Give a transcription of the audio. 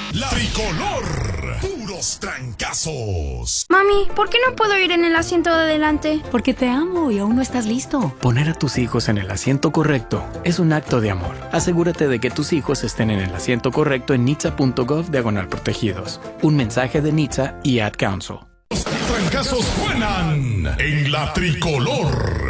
La Tricolor. Puros trancazos. Mami, ¿por qué no puedo ir en el asiento de adelante? Porque te amo y aún no estás listo. Poner a tus hijos en el asiento correcto es un acto de amor. Asegúrate de que tus hijos estén en el asiento correcto en nitsa.gov/protegidos. Un mensaje de NHTSA y Ad Council. Los trancazos suenan en La Tricolor.